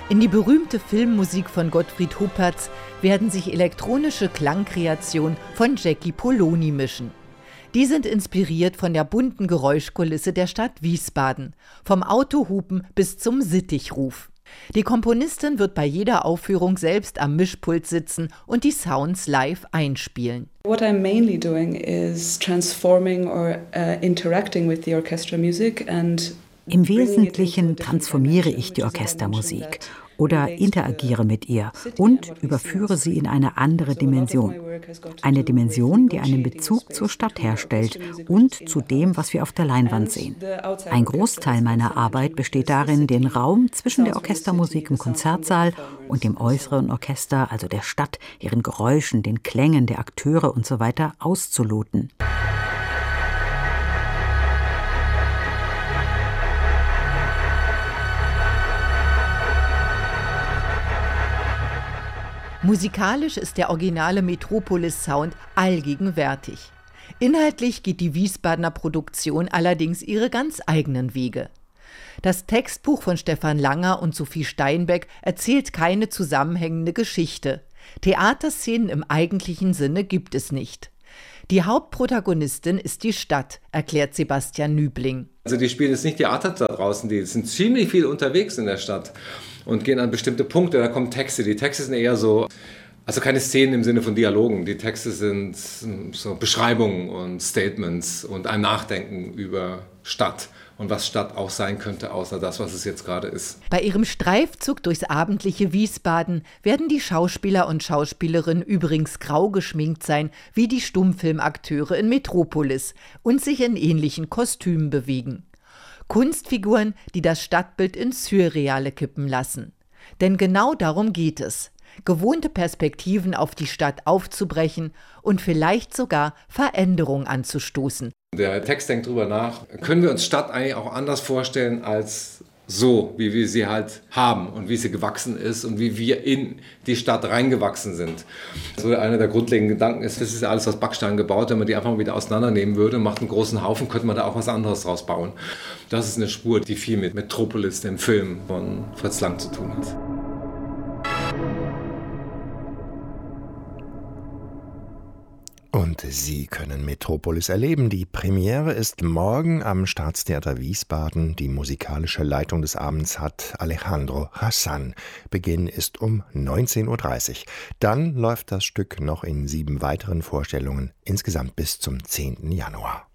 In die berühmte Filmmusik von Gottfried Huppertz werden sich elektronische Klangkreationen von Jackie Poloni mischen. Die sind inspiriert von der bunten Geräuschkulisse der Stadt Wiesbaden, vom Autohupen bis zum Sittichruf. Die Komponistin wird bei jeder Aufführung selbst am Mischpult sitzen und die Sounds live einspielen. What I'm mainly doing is transforming or interacting with the orchestra music and im Wesentlichen transformiere ich die Orchestermusik oder interagiere mit ihr und überführe sie in eine andere Dimension. Eine Dimension, die einen Bezug zur Stadt herstellt und zu dem, was wir auf der Leinwand sehen. Ein Großteil meiner Arbeit besteht darin, den Raum zwischen der Orchestermusik im Konzertsaal und dem äußeren Orchester, also der Stadt, ihren Geräuschen, den Klängen der Akteure usw. Auszuloten. Musikalisch ist der originale Metropolis-Sound allgegenwärtig. Inhaltlich geht die Wiesbadener Produktion allerdings ihre ganz eigenen Wege. Das Textbuch von Stefan Langer und Sophie Steinbeck erzählt keine zusammenhängende Geschichte. Theaterszenen im eigentlichen Sinne gibt es nicht. Die Hauptprotagonistin ist die Stadt, erklärt Sebastian Nübling. Also die spielen jetzt nicht Theater da draußen, die sind ziemlich viel unterwegs in der Stadt und gehen an bestimmte Punkte, da kommen Texte. Die Texte sind eher so, also keine Szenen im Sinne von Dialogen. Die Texte sind so Beschreibungen und Statements und ein Nachdenken über Stadt und was Stadt auch sein könnte, außer das, was es jetzt gerade ist. Bei ihrem Streifzug durchs abendliche Wiesbaden werden die Schauspieler und Schauspielerinnen übrigens grau geschminkt sein, wie die Stummfilmakteure in Metropolis und sich in ähnlichen Kostümen bewegen. Kunstfiguren, die das Stadtbild ins Surreale kippen lassen. Denn genau darum geht es. Gewohnte Perspektiven auf die Stadt aufzubrechen und vielleicht sogar Veränderung anzustoßen. Der Text denkt drüber nach, können wir uns Stadt eigentlich auch anders vorstellen als so, wie wir sie halt haben und wie sie gewachsen ist und wie wir in die Stadt reingewachsen sind. So einer der grundlegenden Gedanken ist, das ist ja alles aus Backstein gebaut, wenn man die einfach mal wieder auseinandernehmen würde und macht einen großen Haufen, könnte man da auch was anderes draus bauen. Das ist eine Spur, die viel mit Metropolis, dem Film von Fritz Lang, zu tun hat. Und Sie können Metropolis erleben. Die Premiere ist morgen am Staatstheater Wiesbaden. Die musikalische Leitung des Abends hat Alejandro Hassan. Beginn ist um 19:30 Uhr. Dann läuft das Stück noch in 7 weiteren Vorstellungen, insgesamt bis zum 10. Januar.